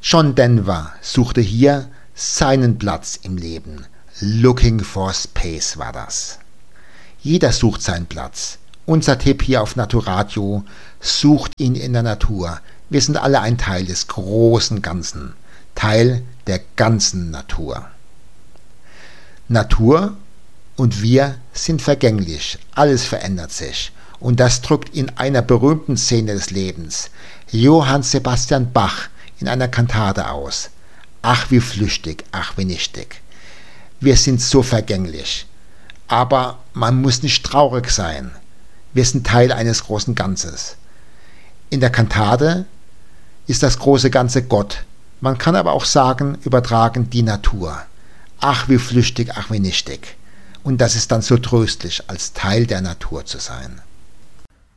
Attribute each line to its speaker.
Speaker 1: John Denver suchte hier seinen Platz im Leben. Looking for Space war das. Jeder sucht seinen Platz. Unser Tipp hier auf Naturadio: sucht ihn in der Natur. Wir sind alle ein Teil des großen Ganzen, Teil der ganzen Natur. Natur und wir sind vergänglich, alles verändert sich. Und das drückt in einer berühmten Szene des Lebens Johann Sebastian Bach in einer Kantate aus. Ach wie flüchtig, ach wie nichtig. Wir sind so vergänglich. Aber man muss nicht traurig sein. Wir sind Teil eines großen Ganzes. In der Kantate ist das große Ganze Gott. Man kann aber auch sagen, übertragen, die Natur. Ach wie flüchtig, ach wie nichtig. Und das ist dann so tröstlich, als Teil der Natur zu sein.